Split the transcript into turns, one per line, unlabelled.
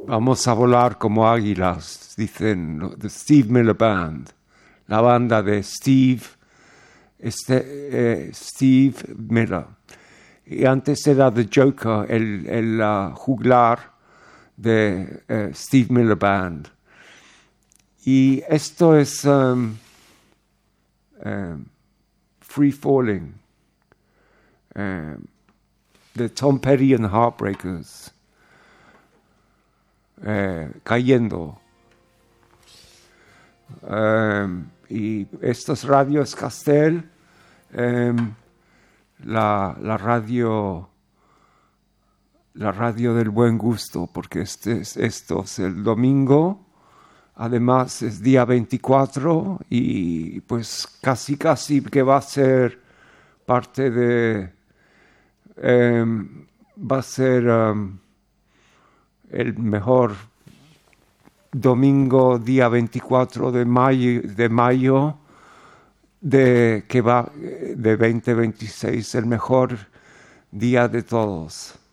Vamos a volar como águilas, dicen The Steve Miller Band, la banda de Steve Miller. Y antes era The Joker, el juglar de Steve Miller Band. Y esto es Free Falling, de Tom Petty and the Heartbreakers, cayendo. Y estos radios Castel, la radio del buen gusto, porque esto es el domingo, además es día 24 y pues casi que va a ser parte de, va a ser el mejor domingo, día 24 de mayo que va de 2026, el mejor día de todos.